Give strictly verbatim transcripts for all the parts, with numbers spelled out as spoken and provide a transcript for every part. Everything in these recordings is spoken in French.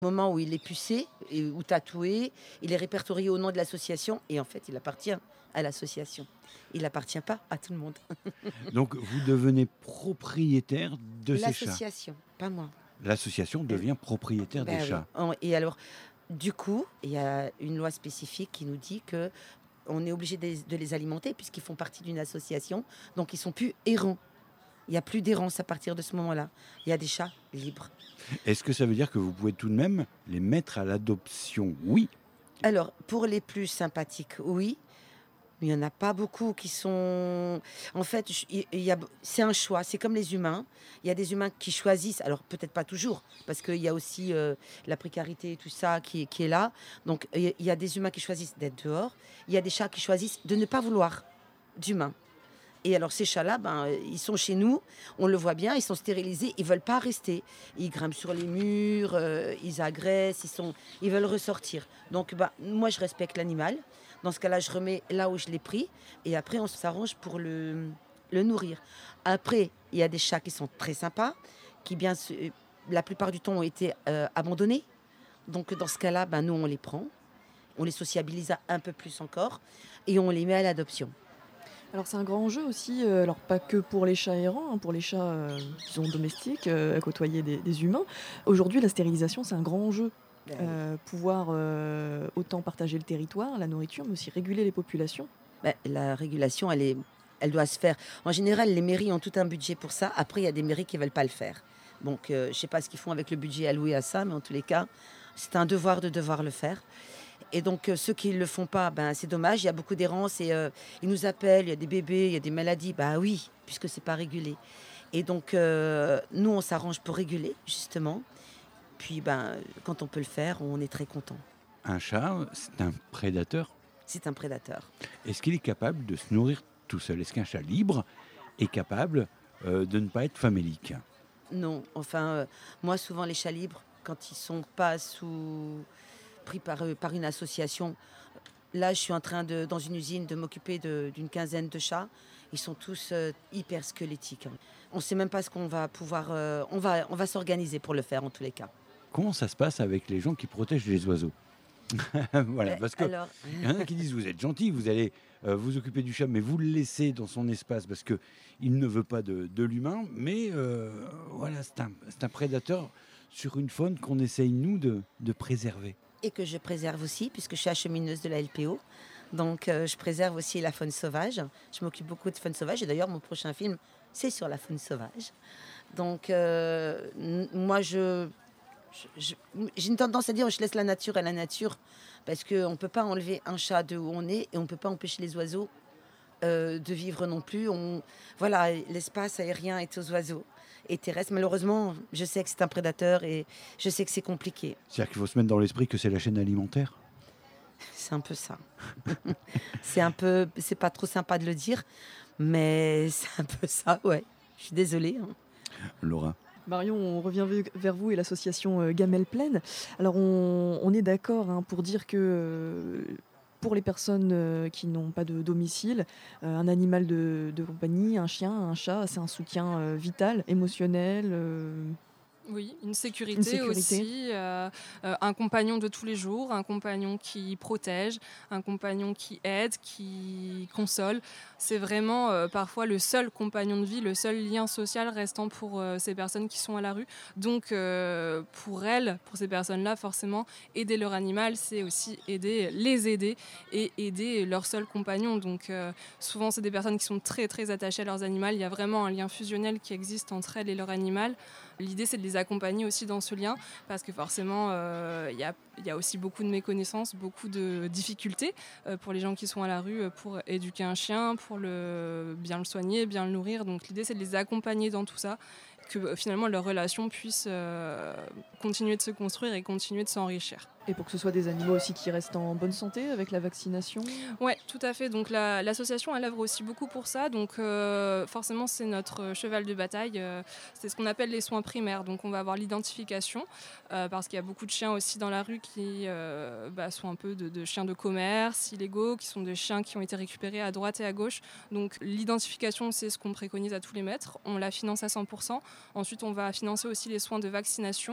Au moment où il est pucé et ou tatoué, il est répertorié au nom de l'association et en fait, il appartient à l'association. Il appartient pas à tout le monde. Donc vous devenez propriétaire de ces chats? L'association, pas moi. L'association Heu, devient propriétaire des bah, oui. chats? En et alors, du coup, il y a une loi spécifique qui nous dit qu'on est obligé de les de les alimenter puisqu'ils font partie d'une association, donc ils sont plus errants. Il y a plus d'errance à partir de ce moment-là. Il y a des chats libres. Est-ce que ça veut dire que vous pouvez tout de même les mettre à l'adoption? Oui? Alors, pour les plus sympathiques, oui, mais il y en a pas beaucoup qui sont en fait, j il il y a b c'est un choix, c'est comme les humains. Il y a des humains qui choisissent, alors peut-être pas toujours, parce qu'il y a aussi, heu, la précarité et tout ça qui est qui est là. Donc il y a il y a des humains qui choisissent d'être dehors. Il y a des chats qui choisissent de ne pas vouloir d'humains. Et alors ces chats-là, ben, heu, ils sont chez nous, on le voit bien, ils sont stérilisés, ils veulent pas rester. Ils grimpent sur les murs, heu, ils agressent, ils sont ils veulent ressortir. Donc bah, moi je respecte l'animal. Dans ce cas-là, je remets là où je l'ai pris et après on s'arrange pour le le nourrir. Après, il y a des chats qui sont très sympas, qui bien se la plupart du temps ont été, heu, abandonnés. Donc dans ce cas-là, ben, nous on les prend, on les sociabilise un peu plus encore et on les met à l'adoption. Alors c'est un grand enjeu aussi, heu, alors pas que pour les chats errants, hein, pour les chats, heu, disons domestiques, heu, à côtoyer des des humains. Aujourd'hui, la stérilisation, c'est un grand enjeu. Bah oui. Heu, pouvoir, heu, autant partager le territoire, la nourriture, mais aussi réguler les populations. Bah, la régulation, elle est elle doit se faire. En général, les mairies ont tout un budget pour ça. Après, il y a des mairies qui veulent pas le faire. Donc, heu, je ne sais pas ce qu'ils font avec le budget alloué à ça, mais en tous les cas, c'est un devoir de devoir le faire. Et donc, heu, ceux qui ne le font pas, ben, c'est dommage. Il y a beaucoup d'errance et heu, ils nous appellent, il y a des bébés, il y a des maladies. Bah oui, puisque c'est pas régulé. Et donc, heu, nous, on s'arrange pour réguler, justement. Puis, ben, quand on peut le faire, on est très content. Un chat, c'est un prédateur? C'est un prédateur. Est-ce qu'il est capable de se nourrir tout seul? Est-ce qu'un chat libre est capable, heu, de ne pas être famélique? Non, enfin, heu, moi souvent les chats libres, quand ils sont pas sous pris par, heu, par une association, là je suis en train de dans une usine de m'occuper de d'une quinzaine de chats. Ils sont tous, heu, hyper squelettiques, hein. On sait même pas ce qu'on va pouvoir, heu, on va on va s'organiser pour le faire en tous les cas. Comment ça se passe avec les gens qui protègent les oiseaux? Voilà, Beh, parce qu'il alors y en a qui disent: «Vous êtes gentil, vous allez, heu, vous occuper du chat, mais vous le laissez dans son espace parce qu'il ne veut pas de de l'humain». Mais heu, voilà, c'est un c'est un prédateur sur une faune qu'on essaye nous de de préserver. et que je préserve aussi puisque je suis achemineuse de la L P O. Donc heu, je préserve aussi la faune sauvage. Je m'occupe beaucoup de faune sauvage et d'ailleurs mon prochain film, c'est sur la faune sauvage. Donc heu, n moi je je je mmh, j'ai une tendance à dire: «Je laisse la nature à la nature» parce qu'on ne peut pas enlever un chat de où on est et on ne peut pas empêcher les oiseaux, heu, de vivre non plus. On voilà, l'espace aérien est aux oiseaux et terrestres. Malheureusement, je sais que c'est un prédateur et je sais que c'est compliqué. C'est-à-dire qu'il faut se mettre dans l'esprit que c'est la chaîne alimentaire? C'est un peu ça. C'est un peu c'est pas trop sympa de le dire, mais c'est un peu ça, ouais. Je suis désolée, hein. Laura? Marion, on revient ve vers vous et l'association, heu, Gamelle Plaine. Alors on on est d'accord, hein, pour dire que, heu, pour les personnes, heu, qui n'ont pas de domicile, heu, un animal de de compagnie, un chien, un chat, c'est un soutien, heu, vital, émotionnel, heu, Oui, une une sécurité sécurité. aussi, heu heu, un compagnon de tous les jours, un compagnon qui protège, un compagnon qui aide, qui console. C'est vraiment, heu, parfois le seul compagnon de vie, le seul lien social restant pour, heu, ces personnes qui sont à la rue. Donc heu, pour elles, pour ces personnes-là, forcément, aider leur animal, c'est aussi aider les aider et aider leur seul compagnon. Donc heu, souvent, c'est des personnes qui sont très, très attachées à leurs animaux. Il y a vraiment un lien fusionnel qui existe entre elles et leur animal. L'idée, c'est de les accompagner aussi dans ce lien parce que forcément, euh, il y a, il y a aussi beaucoup de méconnaissances, beaucoup de difficultés euh, pour les gens qui sont à la rue euh, pour éduquer un chien, pour le, bien le soigner, bien le nourrir. Donc l'idée, c'est de les accompagner dans tout ça, que euh, finalement leur relation puisse euh, continuer de se construire et continuer de s'enrichir. Et pour que ce soit des animaux aussi qui restent en bonne santé avec la vaccination? Ouais, tout à fait. Donc la- l'association, elle œuvre aussi beaucoup pour ça. Donc euh, forcément, c'est notre cheval de bataille. Euh, c'est ce qu'on appelle les soins primaires. Donc on va avoir l'identification euh, parce qu'il y a beaucoup de chiens aussi dans la rue qui euh, bah, sont un peu de, de chiens de commerce illégaux, qui sont des chiens qui ont été récupérés à droite et à gauche. Donc l'identification, c'est ce qu'on préconise à tous les maîtres. On la finance à cent pour cent. Ensuite, on va financer aussi les soins de vaccination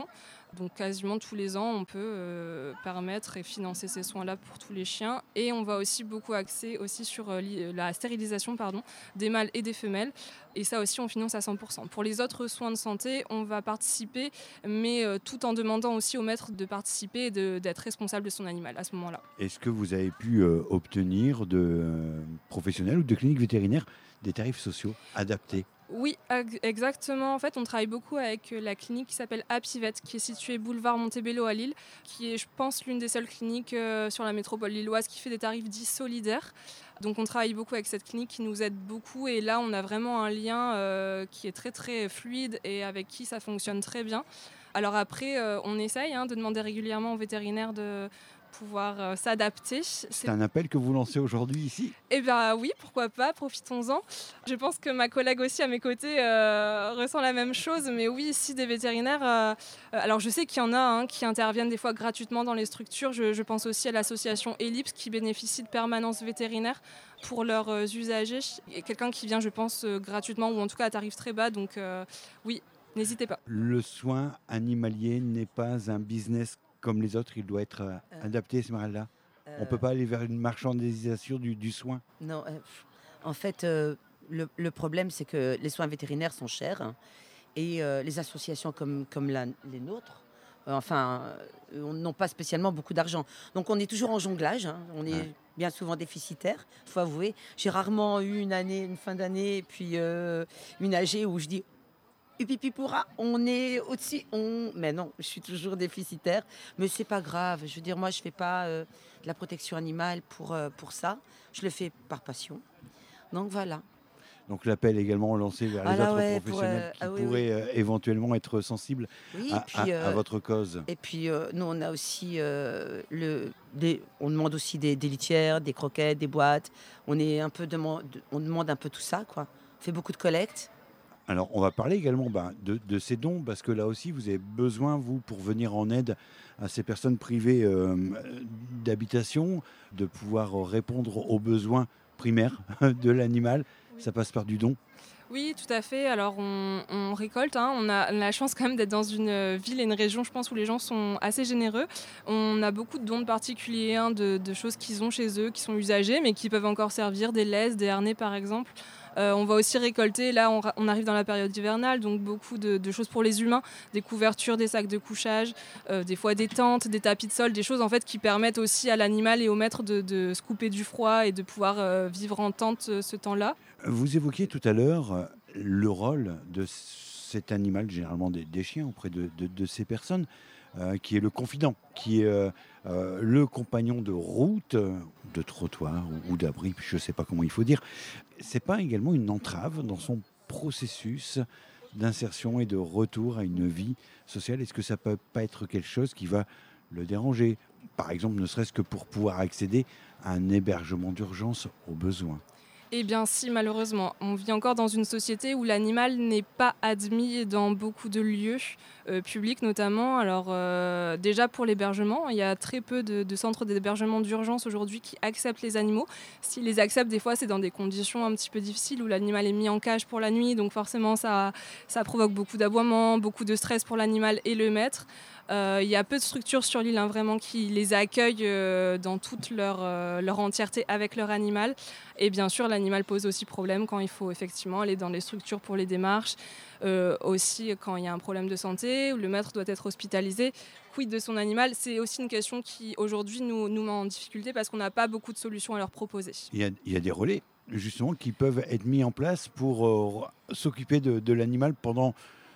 Donc quasiment tous les ans, on peut euh, permettre et financer ces soins-là pour tous les chiens. Et on va aussi beaucoup axer aussi sur euh, la stérilisation pardon, des mâles et des femelles. Et ça aussi, on finance à cent pour cent. Pour les autres soins de santé, on va participer, mais euh, tout en demandant aussi au maître de participer et de, d'être responsable de son animal à ce moment-là. Est-ce que vous avez pu euh, obtenir de euh, professionnels ou de cliniques vétérinaires des tarifs sociaux adaptés ? Oui, exactement. En fait, on travaille beaucoup avec la clinique qui s'appelle Happy Vet, qui est située boulevard Montebello à Lille, qui est, je pense, l'une des seules cliniques euh, sur la métropole lilloise qui fait des tarifs dits solidaires. Donc, on travaille beaucoup avec cette clinique qui nous aide beaucoup. Et là, on a vraiment un lien euh, qui est très, très fluide et avec qui ça fonctionne très bien. Alors après, euh, on essaye hein, de demander régulièrement aux vétérinaires de pouvoir euh, s'adapter. C'est... c'est un appel que vous lancez aujourd'hui ici ? Eh bien oui, pourquoi pas, profitons-en. Je pense que ma collègue aussi à mes côtés euh, ressent la même chose, mais oui, ici des vétérinaires, euh, alors je sais qu'il y en a hein, qui interviennent des fois gratuitement dans les structures, je, je pense aussi à l'association Ellipse qui bénéficie de permanence vétérinaire pour leurs euh, usagers, et quelqu'un qui vient je pense euh, gratuitement ou en tout cas à tarif très bas, donc euh, oui, n'hésitez pas. Le soin animalier n'est pas un business comme les autres, il doit être euh, adapté, Esmeralda. Euh... On ne peut pas aller vers une marchandisation du, du soin. Non, euh, en fait, euh, le, le problème, c'est que les soins vétérinaires sont chers hein, et euh, les associations comme, comme la, les nôtres, euh, enfin, euh, n'ont pas spécialement beaucoup d'argent. Donc, on est toujours en jonglage, hein, on est ouais. bien souvent déficitaire, il faut avouer. J'ai rarement eu une année, une fin d'année, et puis euh, une A G où je dis... Upipipoura, on est au-dessus, on... mais non, je suis toujours déficitaire, mais c'est pas grave. Je veux dire, moi, je fais pas euh, de la protection animale pour, euh, pour ça. Je le fais par passion. Donc voilà. Donc l'appel également lancé vers les ah autres ouais, professionnels pour, euh, qui ah, pourraient oui, oui. Euh, éventuellement être sensibles oui, à, puis, à, à votre cause. Et puis euh, nous, on a aussi euh, le, des, on demande aussi des, des litières, des croquettes, des boîtes. On est un peu demande, on demande un peu tout ça, quoi. On fait beaucoup de collectes. Alors, on va parler également bah, de, de ces dons, parce que là aussi, vous avez besoin, vous, pour venir en aide à ces personnes privées euh, d'habitation, de pouvoir répondre aux besoins primaires de l'animal. Oui. Ça passe par du don. Oui, tout à fait. Alors, on, on récolte. Hein. On a la chance quand même d'être dans une ville et une région, je pense, où les gens sont assez généreux. On a beaucoup de dons de particuliers, hein, de, de choses qu'ils ont chez eux, qui sont usagées, mais qui peuvent encore servir, des laisses, des harnais, par exemple. Euh, on va aussi récolter, là on, on arrive dans la période hivernale, donc beaucoup de, de choses pour les humains, des couvertures, des sacs de couchage, euh, des fois des tentes, des tapis de sol, des choses en fait qui permettent aussi à l'animal et au maître de, de se couper du froid et de pouvoir euh, vivre en tente euh, ce temps-là. Vous évoquiez tout à l'heure le rôle de cet animal, généralement des, des chiens, auprès de, de, de ces personnes, euh, qui est le confident, qui est euh, euh, le compagnon de route, de trottoir ou, ou d'abri, je ne sais pas comment il faut dire. C'est pas également une entrave dans son processus d'insertion et de retour à une vie sociale ? Est-ce que ça peut pas être quelque chose qui va le déranger ? Par exemple, ne serait-ce que pour pouvoir accéder à un hébergement d'urgence au besoin. Eh bien si, malheureusement. On vit encore dans une société où l'animal n'est pas admis dans beaucoup de lieux, euh, publics notamment. Alors euh, déjà pour l'hébergement, il y a très peu de, de centres d'hébergement d'urgence aujourd'hui qui acceptent les animaux. S'ils les acceptent, des fois c'est dans des conditions un petit peu difficiles où l'animal est mis en cage pour la nuit. Donc forcément ça, ça provoque beaucoup d'aboiements, beaucoup de stress pour l'animal et le maître. Il euh, y a peu de structures sur l'île hein, vraiment qui les accueillent euh, dans toute leur, euh, leur entièreté avec leur animal. Et bien sûr, l'animal pose aussi problème quand il faut effectivement aller dans les structures pour les démarches. Euh, aussi quand il y a un problème de santé, où le maître doit être hospitalisé. Quid de son animal ? C'est aussi une question qui aujourd'hui nous, nous met en difficulté parce qu'on n'a pas beaucoup de solutions à leur proposer. Il y a, il y a des relais justement qui peuvent être mis en place pour euh, s'occuper de, de l'animal pendant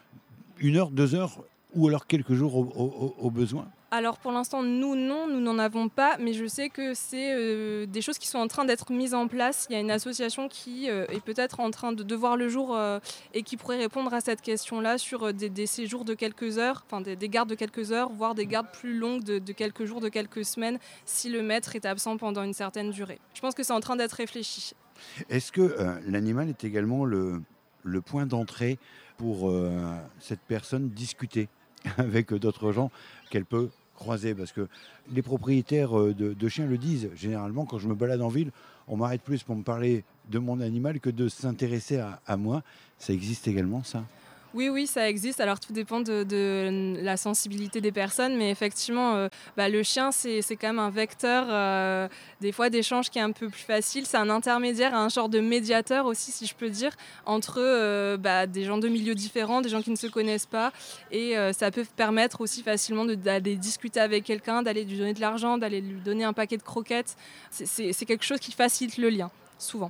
une heure, deux heures ou alors quelques jours au, au, au besoin ? Alors pour l'instant, nous, non, nous n'en avons pas, mais je sais que c'est euh, des choses qui sont en train d'être mises en place. Il y a une association qui euh, est peut-être en train de, de voir le jour euh, et qui pourrait répondre à cette question-là sur euh, des, des séjours de quelques heures, enfin des, des gardes de quelques heures, voire des gardes plus longues de, de quelques jours, de quelques semaines, si le maître est absent pendant une certaine durée. Je pense que c'est en train d'être réfléchi. Est-ce que euh, l'animal est également le, le point d'entrée pour euh, cette personne discuter avec d'autres gens qu'elle peut croiser, parce que les propriétaires de, de chiens le disent. Généralement, quand je me balade en ville, on m'arrête plus pour me parler de mon animal que de s'intéresser à, à moi. Ça existe également, ça ? Oui, oui, ça existe. Alors, tout dépend de, de la sensibilité des personnes. Mais effectivement, euh, bah, le chien, c'est, c'est quand même un vecteur, euh, des fois, d'échange qui est un peu plus facile. C'est un intermédiaire, un genre de médiateur aussi, si je peux dire, entre euh, bah, des gens de milieux différents, des gens qui ne se connaissent pas. Et euh, ça peut permettre aussi facilement de, d'aller discuter avec quelqu'un, d'aller lui donner de l'argent, d'aller lui donner un paquet de croquettes. C'est, c'est, c'est quelque chose qui facilite le lien, souvent.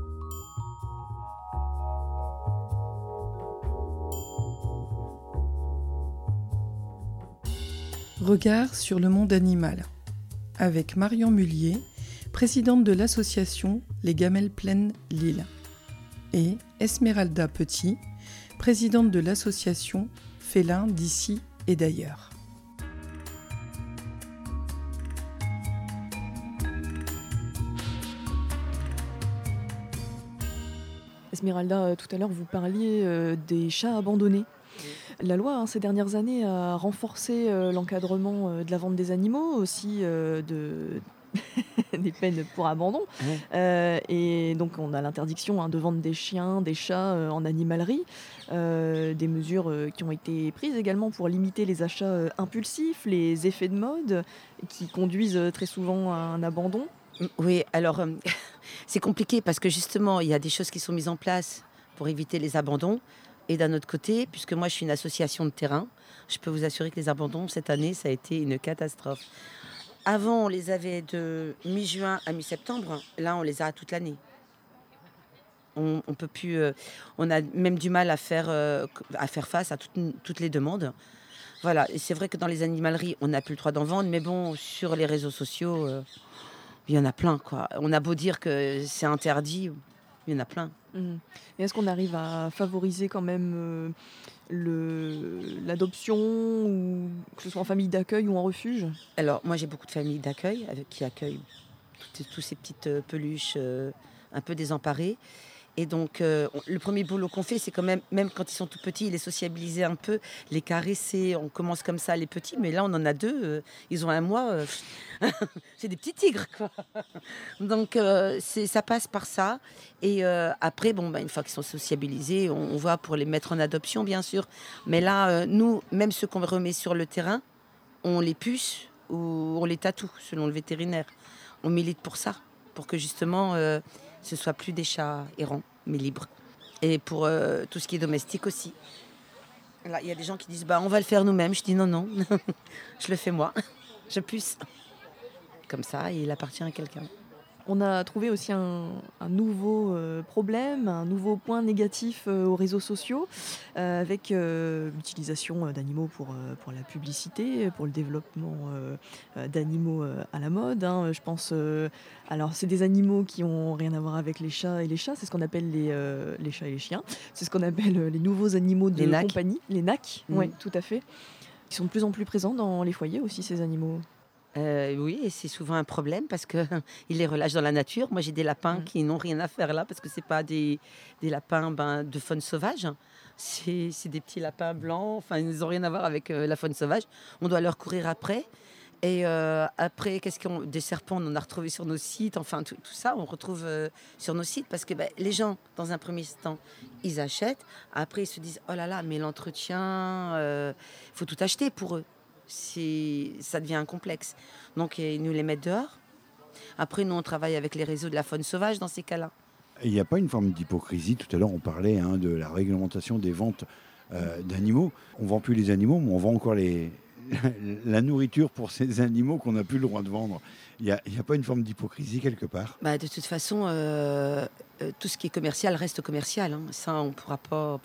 Regard sur le monde animal, avec Marion Mullier, présidente de l'association Les Gamelles Pleines Lille, et Esmeralda Petit, présidente de l'association Félins d'ici et d'ailleurs. Esmeralda, tout à l'heure, vous parliez euh, des chats abandonnés. La loi, hein, ces dernières années, a renforcé euh, l'encadrement euh, de la vente des animaux, aussi euh, de... des peines pour abandon. Ouais. Euh, et donc, on a l'interdiction hein, de vendre des chiens, des chats euh, en animalerie. Euh, des mesures euh, qui ont été prises également pour limiter les achats euh, impulsifs, les effets de mode, qui conduisent euh, très souvent à un abandon. Oui, alors euh, c'est compliqué parce que justement, il y a des choses qui sont mises en place pour éviter les abandons. Et d'un autre côté, puisque moi je suis une association de terrain, je peux vous assurer que les abandons, cette année, ça a été une catastrophe. Avant, on les avait de mi-juin à mi-septembre. Là, on les a toute l'année. On, on peut plus, euh, on a même du mal à faire, euh, à faire face à toutes, toutes les demandes. Voilà, et c'est vrai que dans les animaleries, on n'a plus le droit d'en vendre, mais bon, sur les réseaux sociaux, euh, il y en a plein, quoi. On a beau dire que c'est interdit, il y en a plein. Mmh. Et est-ce qu'on arrive à favoriser quand même euh, le, l'adoption, ou que ce soit en famille d'accueil ou en refuge ? Alors, moi, j'ai beaucoup de familles d'accueil avec, qui accueillent toutes, toutes ces petites euh, peluches euh, un peu désemparées. Et donc, euh, on- le premier boulot qu'on fait, c'est quand même, même quand ils sont tout petits, les sociabiliser un peu, les caresser. On commence comme ça, les petits, mais là, on en a deux. euh, ils ont un mois. euh, c'est des petits tigres, quoi. Donc, euh, c'est, ça passe par ça. Et euh, après, bon, bah, une fois qu'ils sont sociabilisés, on, on voit pour les mettre en adoption, bien sûr. Mais là, euh, nous, même ceux qu'on remet sur le terrain, on les puce ou on les tatoue, selon le vétérinaire. On milite pour ça, pour que justement, euh, ce soit plus des chats errants, mais libres. Et pour euh, tout ce qui est domestique aussi. Là, il y a des gens qui disent, bah, on va le faire nous-mêmes. Je dis, non, non, je le fais moi. Je puce. Comme ça, il appartient à quelqu'un. On a trouvé aussi un, un nouveau euh, problème, un nouveau point négatif euh, aux réseaux sociaux, euh, avec euh, l'utilisation euh, d'animaux pour, euh, pour la publicité, pour le développement euh, euh, d'animaux euh, à la mode. hein. Je pense, euh, alors c'est des animaux qui ont rien à voir avec les chats et les chats, c'est ce qu'on appelle les, euh, les chats et les chiens. C'est ce qu'on appelle euh, les nouveaux animaux de Les nacs. compagnie, les nacs, Mhm. oui, tout à fait. Ils sont de plus en plus présents dans les foyers aussi, ces animaux. Euh, oui, et c'est souvent un problème parce qu'ils les relâchent dans la nature. Moi, j'ai des lapins Mm. qui n'ont rien à faire là parce que ce pas des, des lapins ben, de faune sauvage. C'est, c'est des petits lapins blancs. Enfin, ils n'ont rien à voir avec euh, la faune sauvage. On doit leur courir après. Et euh, après, qu'est-ce qu'on... des serpents, on en a retrouvé sur nos sites. Enfin, tout, tout ça, on retrouve euh, sur nos sites parce que ben, les gens, dans un premier temps, ils achètent. Après, ils se disent, oh là là, mais l'entretien, il faut tout acheter pour eux. C'est, ça devient un complexe. Donc, ils nous les mettent dehors. Après, nous, on travaille avec les réseaux de la faune sauvage dans ces cas-là. Il n'y a pas une forme d'hypocrisie. Tout à l'heure, on parlait hein, de la réglementation des ventes euh, d'animaux. On ne vend plus les animaux, mais on vend encore les, la nourriture pour ces animaux qu'on n'a plus le droit de vendre. Il n'y a, il y a pas une forme d'hypocrisie quelque part. Bah, de toute façon, euh, euh, tout ce qui est commercial reste commercial. hein. Ça, on ne pourra pas...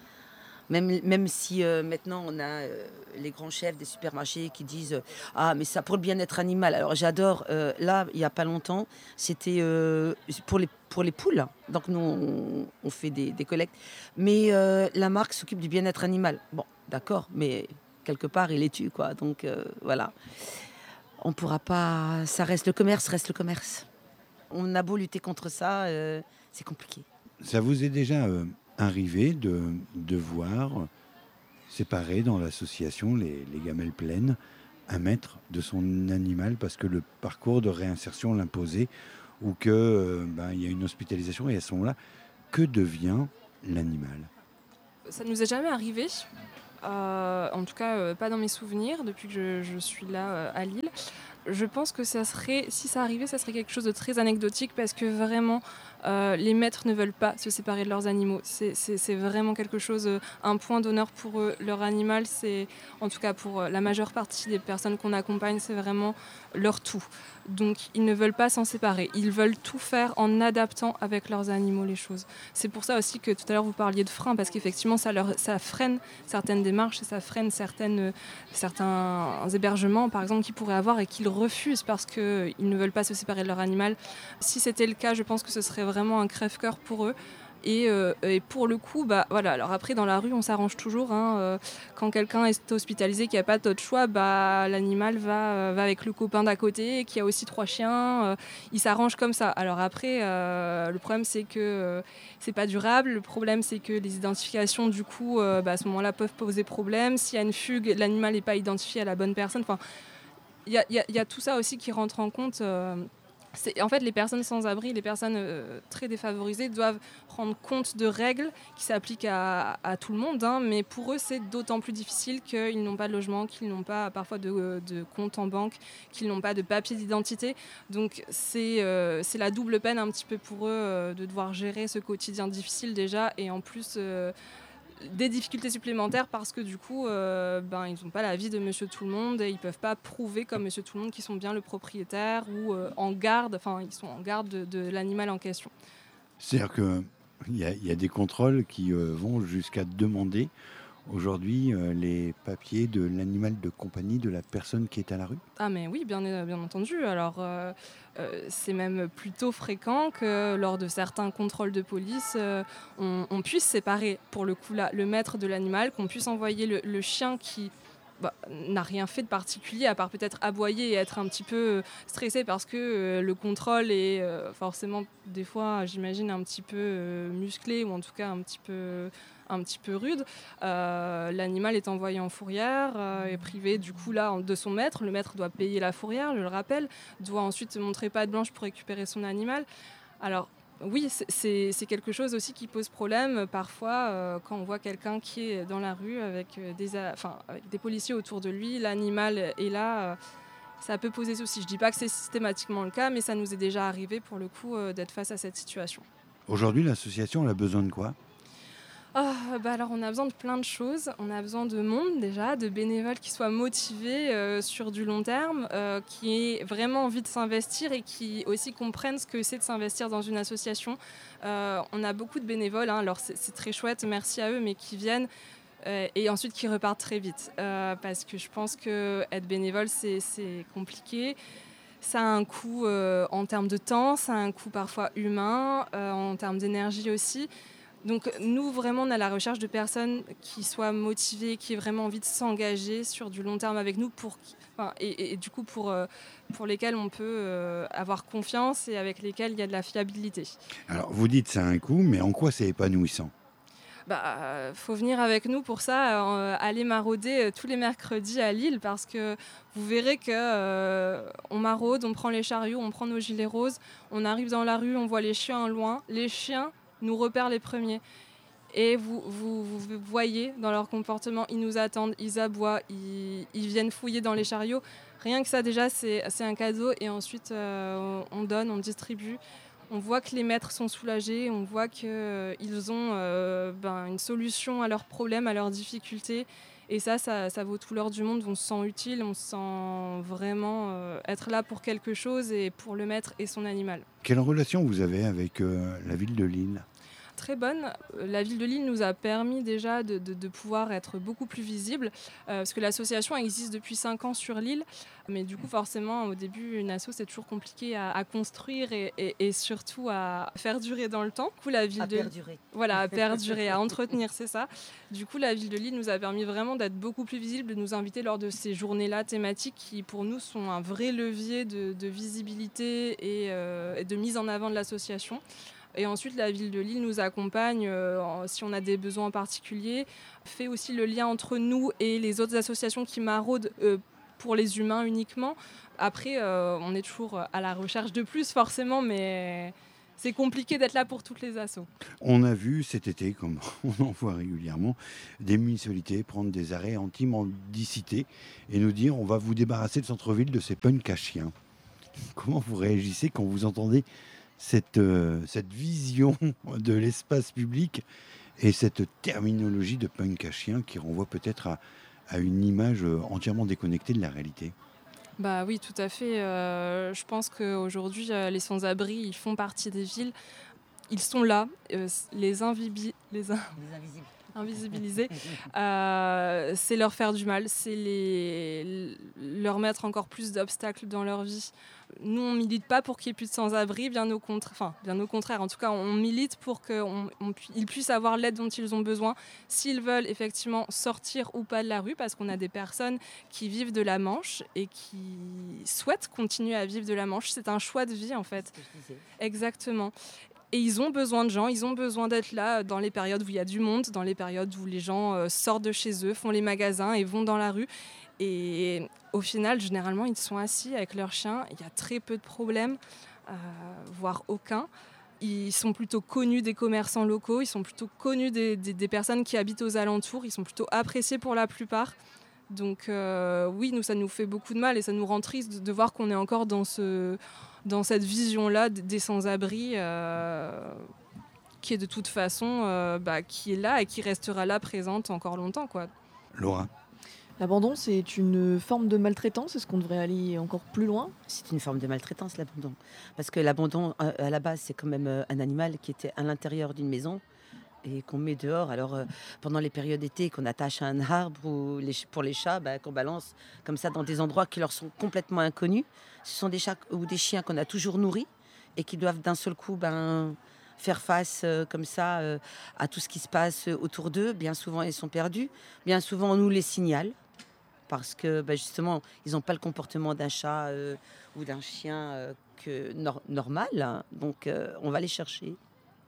Même, même si euh, maintenant on a euh, les grands chefs des supermarchés qui disent euh, ah mais ça pour le bien-être animal. Alors j'adore. euh, là il y a pas longtemps c'était euh, pour les pour les poules. Donc nous on, on fait des, des collectes. Mais euh, la marque s'occupe du bien-être animal. Bon d'accord, mais quelque part il les tue quoi. Donc euh, voilà. On pourra pas. Ça reste le commerce, reste le commerce. On a beau lutter contre ça, euh, c'est compliqué. Ça vous est déjà euh, arrivé de, de voir séparer dans l'association les, les gamelles pleines un maître de son animal parce que le parcours de réinsertion l'imposait ou qu'il euh, ben, y a une hospitalisation et à ce moment-là, que devient l'animal ? Ça ne nous est jamais arrivé. Euh, en tout cas, euh, pas dans mes souvenirs, depuis que je, je suis là euh, à Lille. Je pense que ça serait, si ça arrivait, ça serait quelque chose de très anecdotique parce que vraiment, euh, les maîtres ne veulent pas se séparer de leurs animaux. C'est, c'est, c'est vraiment quelque chose, euh, un point d'honneur pour eux. Leur animal, c'est, en tout cas pour la majeure partie des personnes qu'on accompagne, c'est vraiment leur tout. Donc, ils ne veulent pas s'en séparer. Ils veulent tout faire en adaptant avec leurs animaux les choses. C'est pour ça aussi que tout à l'heure, vous parliez de frein, parce qu'effectivement, ça, leur, ça freine certaines démarches, ça freine certaines, certains hébergements, par exemple, qu'ils pourraient avoir et qu'ils refusent parce qu'ils ne veulent pas se séparer de leur animal. Si c'était le cas, je pense que ce serait vraiment un crève-cœur pour eux. Et, euh, et pour le coup, bah, voilà. Alors après, dans la rue, on s'arrange toujours. Hein, euh, quand quelqu'un est hospitalisé, qu'il n'y a pas d'autre choix, bah, l'animal va, euh, va avec le copain d'à côté, qui a aussi trois chiens. Euh, il s'arrange comme ça. Alors après, euh, le problème, c'est que euh, c'est pas durable. Le problème, c'est que les identifications, du coup, euh, bah, à ce moment-là, peuvent poser problème. S'il y a une fugue, l'animal n'est pas identifié à la bonne personne. Enfin, il y a, y a, y a tout ça aussi qui rentre en compte. Euh, C'est, en fait, les personnes sans abri, les personnes euh, très défavorisées doivent rendre compte de règles qui s'appliquent à, à tout le monde, hein, mais pour eux, c'est d'autant plus difficile qu'ils n'ont pas de logement, qu'ils n'ont pas parfois de, de compte en banque, qu'ils n'ont pas de papier d'identité. Donc, c'est, euh, c'est la double peine un petit peu pour eux euh, de devoir gérer ce quotidien difficile déjà, et en plus... Euh, des difficultés supplémentaires parce que du coup euh, ben, ils n'ont pas l'avis de monsieur tout le monde et ils ne peuvent pas prouver comme monsieur tout le monde qu'ils sont bien le propriétaire ou euh, en garde, enfin ils sont en garde de, de l'animal en question. C'est-à-dire qu'il y, y a des contrôles qui euh, vont jusqu'à demander aujourd'hui euh, les papiers de l'animal de compagnie de la personne qui est à la rue ? Ah mais oui, bien, bien entendu. Alors euh, euh, c'est même plutôt fréquent que lors de certains contrôles de police, euh, on, on puisse séparer pour le coup là, le maître de l'animal, qu'on puisse envoyer le, le chien qui bah, n'a rien fait de particulier à part peut-être aboyer et être un petit peu stressé parce que euh, le contrôle est euh, forcément des fois, j'imagine, un petit peu euh, musclé ou en tout cas un petit peu... un petit peu rude. Euh, l'animal est envoyé en fourrière, euh, est privé du coup là de son maître. Le maître doit payer la fourrière, je le rappelle, doit ensuite montrer patte blanche pour récupérer son animal. Alors oui, c'est, c'est, c'est quelque chose aussi qui pose problème parfois euh, quand on voit quelqu'un qui est dans la rue avec des, enfin, avec des policiers autour de lui, l'animal est là. Euh, ça peut poser souci. Je ne dis pas que c'est systématiquement le cas, mais ça nous est déjà arrivé pour le coup euh, d'être face à cette situation. Aujourd'hui, l'association elle a besoin de quoi ? Oh, bah alors on a besoin de plein de choses. On a besoin de monde déjà, de bénévoles qui soient motivés euh, sur du long terme, euh, qui aient vraiment envie de s'investir et qui aussi comprennent ce que c'est de s'investir dans une association. Euh, on a beaucoup de bénévoles, hein, alors c'est, c'est très chouette, merci à eux, mais qui viennent euh, et ensuite qui repartent très vite. Euh, parce que je pense qu'être bénévole, c'est, c'est compliqué. Ça a un coût euh, en termes de temps, ça a un coût parfois humain, euh, en termes d'énergie aussi. Donc nous, vraiment, on a la recherche de personnes qui soient motivées, qui aient vraiment envie de s'engager sur du long terme avec nous pour, enfin, et, et, et du coup pour, euh, pour lesquelles on peut euh, avoir confiance et avec lesquelles il y a de la fiabilité. Alors vous dites ça a un coût, mais en quoi c'est épanouissant ? Bah, euh, faut venir avec nous pour ça, euh, aller marauder euh, tous les mercredis à Lille parce que vous verrez que euh, on maraude, on prend les chariots, on prend nos gilets roses, on arrive dans la rue, on voit les chiens loin, les chiens nous repèrent les premiers. Et vous, vous, vous voyez dans leur comportement, ils nous attendent, ils aboient, ils, ils viennent fouiller dans les chariots. Rien que ça, déjà, c'est, c'est un cadeau. Et ensuite, euh, on donne, on distribue. On voit que les maîtres sont soulagés, on voit qu'ils euh, ont euh, ben, une solution à leurs problèmes, à leurs difficultés. Et ça, ça, ça vaut tout l'or du monde. On se sent utile, on se sent vraiment euh, être là pour quelque chose et pour le maître et son animal. Quelle relation vous avez avec euh, la ville de Lille ? Très bonne. La ville de Lille nous a permis déjà de, de, de pouvoir être beaucoup plus visible euh, parce que l'association existe depuis cinq ans sur Lille. Mais du coup, forcément, au début, une asso, c'est toujours compliqué à, à construire et, et, et surtout à faire durer dans le temps. Du coup, la ville à de perdurer. Voilà, à perdurer, à entretenir, c'est ça. Du coup, la ville de Lille nous a permis vraiment d'être beaucoup plus visible, de nous inviter lors de ces journées-là thématiques qui, pour nous, sont un vrai levier de, de visibilité et, euh, et de mise en avant de l'association. Et ensuite, la ville de Lille nous accompagne euh, si on a des besoins particuliers, fait aussi le lien entre nous et les autres associations qui maraudent euh, pour les humains uniquement. Après, euh, on est toujours à la recherche de plus forcément, mais, c'est compliqué d'être là pour toutes les assos. On a vu cet été, comme on en voit régulièrement, des municipalités prendre des arrêts anti-mendicité et nous dire on va vous débarrasser le centre-ville de ces punks à chiens. Comment vous réagissez quand vous entendez cette, euh, cette vision de l'espace public et cette terminologie de punk à chien qui renvoie peut-être à, à une image entièrement déconnectée de la réalité? Bah oui, tout à fait. Euh, je pense qu'aujourd'hui, euh, les sans-abri, ils font partie des villes. Ils sont là, euh, les, invibi- les, in- Les invisibles. invisibilisés. Euh, c'est leur faire du mal, c'est les, leur mettre encore plus d'obstacles dans leur vie. Nous, on milite pas pour qu'il n'y ait plus de sans-abri, bien au contraire. Enfin, bien au contraire. En tout cas, on milite pour qu'ils puissent avoir l'aide dont ils ont besoin, s'ils veulent effectivement sortir ou pas de la rue, parce qu'on a des personnes qui vivent de la Manche et qui souhaitent continuer à vivre de la Manche. C'est un choix de vie, en fait. C'est ce que je disais. Exactement. Et ils ont besoin de gens, ils ont besoin d'être là dans les périodes où il y a du monde, dans les périodes où les gens euh, sortent de chez eux, font les magasins et vont dans la rue. Et au final, généralement, ils sont assis avec leurs chiens. Il y a très peu de problèmes, euh, voire aucun. Ils sont plutôt connus des commerçants locaux, ils sont plutôt connus des, des, des personnes qui habitent aux alentours, ils sont plutôt appréciés pour la plupart. Donc euh, oui, nous, ça nous fait beaucoup de mal et ça nous rend triste de, de voir qu'on est encore dans, ce, dans cette vision-là des sans-abri euh, qui est de toute façon euh, bah, qui est là et qui restera là présente encore longtemps, quoi. Laura? L'abandon, c'est une forme de maltraitance. Est-ce qu'on devrait aller encore plus loin? C'est une forme de maltraitance, l'abandon. Parce que l'abandon, à à la base, c'est quand même euh, un animal qui était à l'intérieur d'une maison et qu'on met dehors. Alors, euh, pendant les périodes d'été, qu'on attache à un arbre ou les ch- pour les chats, bah, qu'on balance comme ça dans des endroits qui leur sont complètement inconnus. Ce sont des chats ou des chiens qu'on a toujours nourris et qui doivent d'un seul coup ben, faire face euh, comme ça euh, à tout ce qui se passe autour d'eux. Bien souvent, ils sont perdus. Bien souvent, on nous les signale. Parce que bah, justement, ils n'ont pas le comportement d'un chat euh, ou d'un chien euh, que nor- normal. Hein. Donc, euh, on va les chercher.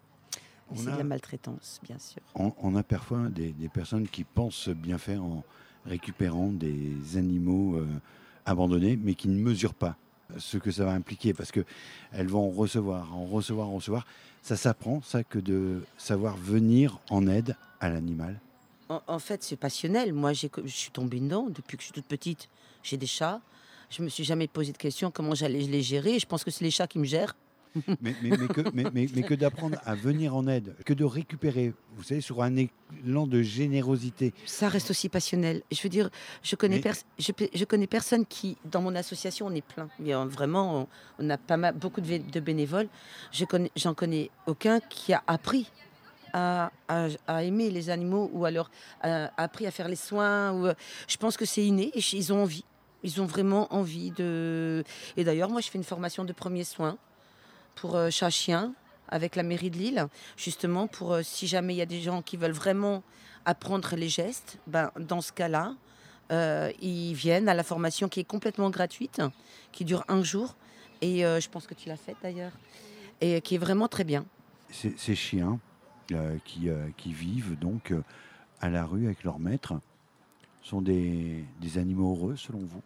On C'est a- de la maltraitance, bien sûr. On, on a parfois des, des personnes qui pensent bien faire en récupérant des animaux euh, abandonnés, mais qui ne mesurent pas ce que ça va impliquer, parce qu'elles vont en recevoir, en recevoir, en recevoir. Ça s'apprend, ça, que de savoir venir en aide à l'animal. En, en fait, c'est passionnel. Moi, j'ai, je suis tombée dedans depuis que je suis toute petite. J'ai des chats. Je me suis jamais posé de question comment j'allais les gérer. Je pense que c'est les chats qui me gèrent. Mais, mais, mais que, mais, mais- mais que d'apprendre à venir en aide, que de récupérer, vous savez, sur un élan de générosité. Ça reste aussi passionnel. Je veux dire, je connais, Mais- pers- je, pe- je connais personne qui, dans mon association, on est plein. Mais, euh, vraiment, on, on a pas mal, beaucoup de, vé- de bénévoles. Je connais, j'en connais aucun qui a appris à, à- à aimer les animaux ou alors a appris à faire les soins. Ou, euh, je pense que c'est inné et ils ont envie. Ils ont vraiment envie de. Et d'ailleurs, moi, je fais une formation de premiers soins pour euh, chat-chien avec la mairie de Lille, justement pour euh, si jamais il y a des gens qui veulent vraiment apprendre les gestes, ben, dans ce cas-là, euh, ils viennent à la formation qui est complètement gratuite, qui dure un jour, et euh, je pense que tu l'as faite d'ailleurs, et qui est vraiment très bien. Ces, ces chiens euh, qui, euh, qui vivent donc euh, à la rue avec leur maître sont des, des animaux heureux selon vous?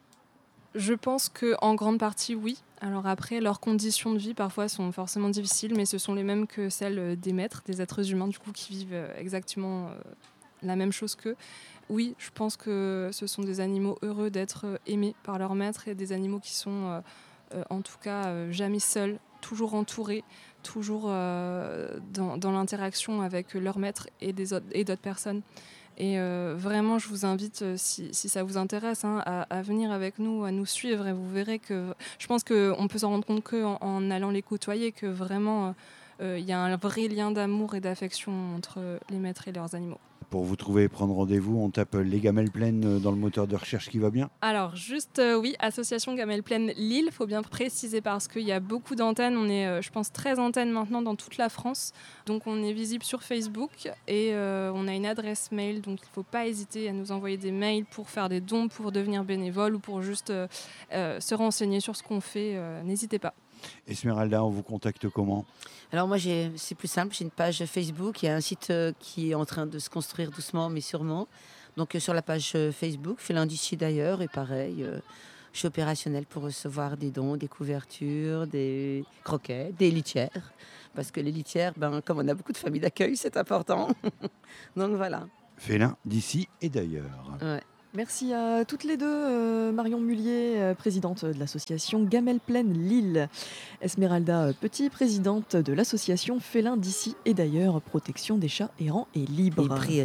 Je pense qu'en grande partie, oui. Alors après, leurs conditions de vie, parfois, sont forcément difficiles, mais ce sont les mêmes que celles des maîtres, des êtres humains, du coup, qui vivent euh, exactement euh, la même chose qu'eux. Oui, je pense que ce sont des animaux heureux d'être euh, aimés par leur maître et des animaux qui sont, euh, euh, en tout cas, euh, jamais seuls, toujours entourés, toujours euh, dans, dans l'interaction avec leur maître et, des autres, et d'autres personnes. Et euh, vraiment, je vous invite, euh, si, si ça vous intéresse, hein, à, à venir avec nous, à nous suivre. Et vous verrez que je pense qu'on peut s'en rendre compte qu'en en allant les côtoyer, que vraiment, il euh, y a un vrai lien d'amour et d'affection entre les maîtres et leurs animaux. Pour vous trouver et prendre rendez-vous, on tape les gamelles pleines dans le moteur de recherche qui va bien. Alors, juste, euh, oui, Association Gamelle Pleine Lille, il faut bien préciser parce qu'il y a beaucoup d'antennes. On est, euh, je pense, treize antennes maintenant dans toute la France. Donc, on est visible sur Facebook et euh, on a une adresse mail. Donc, il ne faut pas hésiter à nous envoyer des mails pour faire des dons, pour devenir bénévole ou pour juste euh, euh, se renseigner sur ce qu'on fait. Euh, n'hésitez pas. Esmeralda, on vous contacte comment? Alors moi, j'ai, c'est plus simple, j'ai une page Facebook, il y a un site euh, qui est en train de se construire doucement mais sûrement. Donc euh, sur la page euh, Facebook, Félin d'ici d'ailleurs, et pareil, euh, je suis opérationnelle pour recevoir des dons, des couvertures, des croquets, des litières. Parce que les litières, ben, comme on a beaucoup de familles d'accueil, c'est important. Donc voilà. Félin d'ici et d'ailleurs. Ouais. Merci à toutes les deux, euh, Marion Mullier, euh, présidente de l'association Gamelle Plaine Lille, Esmeralda Petit, présidente de l'association Félin d'ici et d'ailleurs, protection des chats errants et libres. Et pris,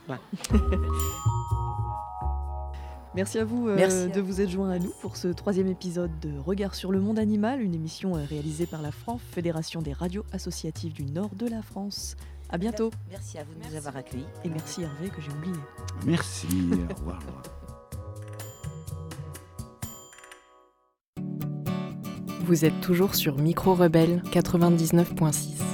Merci à vous euh, Merci de à vous être joints à nous pour ce troisième épisode de Regard sur le monde animal, une émission euh, réalisée par la FRANF, Fédération des radios associatives du nord de la France. À bientôt. Merci à vous de Merci. nous avoir accueillis. Et merci Hervé que j'ai oublié. Merci. Au revoir. Vous êtes toujours sur Micro Rebelle quatre-vingt-dix-neuf point six.